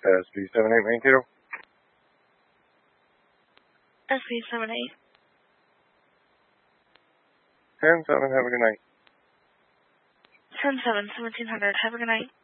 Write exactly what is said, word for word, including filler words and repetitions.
S B seven eight Mankato. S B seven eight. ten seven, have a good night. ten seven, seventeen hundred, have a good night.